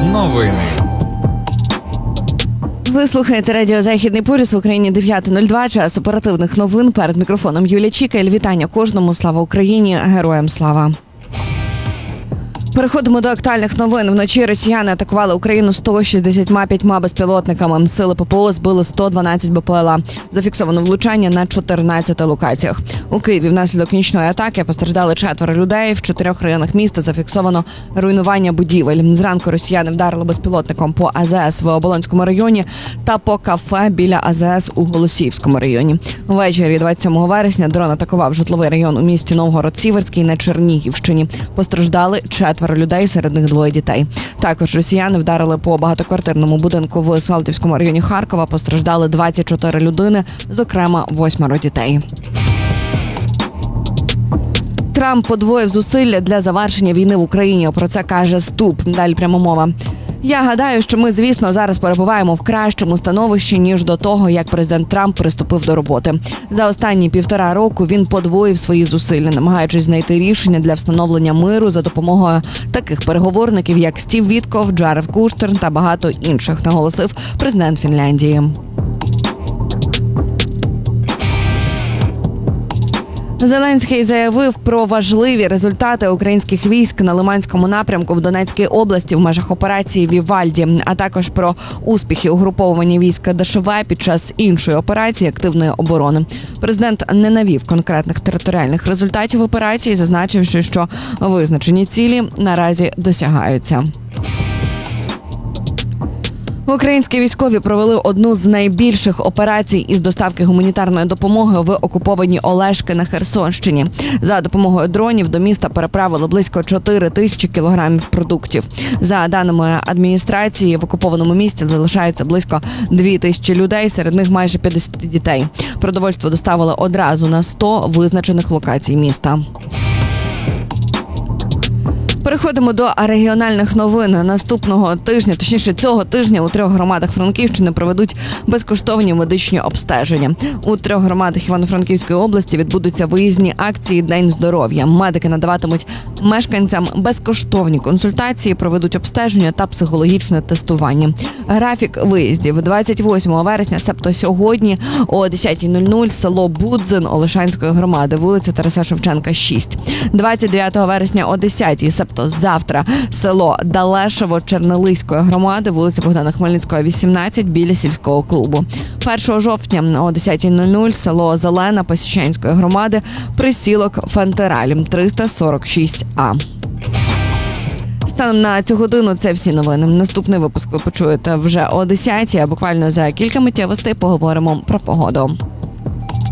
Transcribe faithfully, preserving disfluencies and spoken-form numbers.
Новини. Ви слухаєте радіо «Західний полюс», в Україні дев'ята нуль два, час оперативних новин. Перед мікрофоном Юлія Чікель. Вітання кожному. Слава Україні! Героям слава! Переходимо до актуальних новин. Вночі росіяни атакували Україну сто шістдесят п'ять безпілотниками. Сили ППО збили сто дванадцять БПЛА. Зафіксовано влучання на чотирнадцяти локаціях. У Києві внаслідок нічної атаки постраждали четверо людей. В чотирьох районах міста зафіксовано руйнування будівель. Зранку росіяни вдарили безпілотником по АЗС в Оболонському районі та по кафе біля АЗС у Голосіївському районі. Ввечері двадцять сьомого вересня дрон атакував житловий район у місті Новгород-Сіверський на Чернігівщині. Постраждали четверо людей, серед них двоє дітей. Також росіяни вдарили по багатоквартирному будинку в Салтівському районі Харкова. Постраждали двадцять чотири людини, зокрема восьмеро дітей. Трамп подвоїв зусилля для завершення війни в Україні. Про це каже Ступ. Далі пряма мова. Я гадаю, що ми, звісно, зараз перебуваємо в кращому становищі, ніж до того, як президент Трамп приступив до роботи. За останні півтора року він подвоїв свої зусилля, намагаючись знайти рішення для встановлення миру за допомогою таких переговорників, як Стів Вітков, Джаред Кушнер та багато інших, наголосив президент Фінляндії. Зеленський заявив про важливі результати українських військ на Лиманському напрямку в Донецькій області в межах операції «Вівальді», а також про успіхи угруповування війська ДШВ під час іншої операції активної оборони. Президент не навів конкретних територіальних результатів операції, зазначивши, що визначені цілі наразі досягаються. Українські військові провели одну з найбільших операцій із доставки гуманітарної допомоги в окупованій Олешки на Херсонщині. За допомогою дронів до міста переправили близько чотири тисячі кілограмів продуктів. За даними адміністрації, в окупованому місті залишається близько дві тисячі людей, серед них майже п'ятдесят дітей. Продовольство доставили одразу на сто визначених локацій міста. Переходимо до регіональних новин. Наступного тижня, точніше цього тижня, у трьох громадах Франківщини проведуть безкоштовні медичні обстеження. У трьох громадах Івано-Франківської області відбудуться виїзні акції «День здоров'я». Медики надаватимуть мешканцям безкоштовні консультації, проведуть обстеження та психологічне тестування. Графік виїздів двадцять восьмого вересня, себто сьогодні, о десята нуль нуль, село Будзин Олешанської громади, вулиця Тараса Шевченка, шість. двадцять дев'ятого вересня о десятій, себто завтра, село Далешево Чернелиської громади, вулиця Богдана Хмельницького, вісімнадцять, біля сільського клубу. першого жовтня о десята нуль нуль, село Зелена Пасічанської громади, присілок Фантераль, триста сорок шість А. Станом на цю годину це всі новини. Наступний випуск ви почуєте вже о десятій, а буквально за кілька миттєвостей поговоримо про погоду.